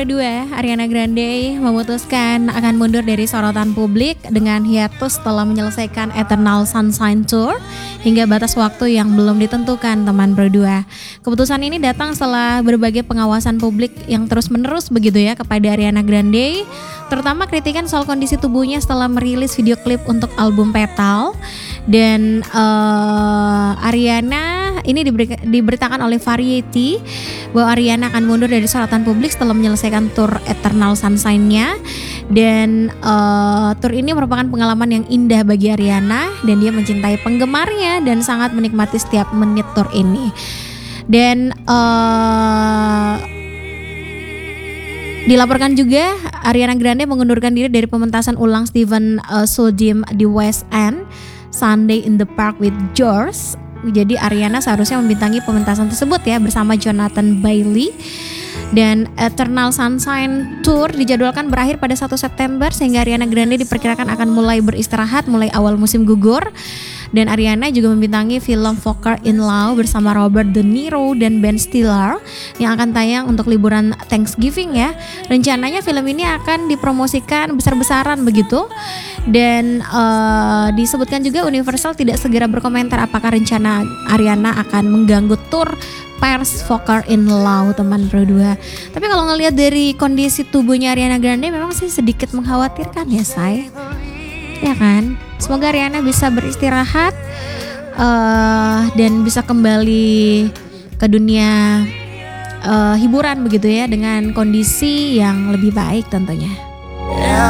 Pro 2, Ariana Grande memutuskan akan mundur dari sorotan publik dengan hiatus setelah menyelesaikan Eternal Sunshine Tour hingga batas waktu yang belum ditentukan, teman Pro 2. Keputusan ini datang setelah berbagai pengawasan publik yang terus-menerus begitu ya kepada Ariana Grande, terutama kritikan soal kondisi tubuhnya setelah merilis video klip untuk album Petal. Dan Ariana ini diberitakan oleh Variety bahwa Ariana akan mundur dari sorotan publik setelah menyelesaikan tour Eternal Sunshine-nya. Dan tour ini merupakan pengalaman yang indah bagi Ariana dan dia mencintai penggemarnya dan sangat menikmati setiap menit tour ini. Dan dilaporkan juga Ariana Grande mengundurkan diri dari pementasan ulang Steven Sondheim di West End Sunday in the Park with George. Jadi Ariana seharusnya membintangi pementasan tersebut ya bersama Jonathan Bailey. Dan Eternal Sunshine Tour dijadwalkan berakhir pada 1 September sehingga Ariana Grande diperkirakan akan mulai beristirahat mulai awal musim gugur. Dan Ariana juga membintangi film Falling in Love bersama Robert De Niro dan Ben Stiller yang akan tayang untuk liburan Thanksgiving ya. Rencananya film ini akan dipromosikan besar-besaran begitu. Dan disebutkan juga Universal tidak segera berkomentar apakah rencana Ariana akan mengganggu tur pers Falling in Love, teman Pro 2. Tapi kalau ngelihat dari kondisi tubuhnya Ariana Grande memang sih sedikit mengkhawatirkan ya, say. Ya kan? Semoga Ariana bisa beristirahat dan bisa kembali ke dunia hiburan begitu ya dengan kondisi yang lebih baik tentunya.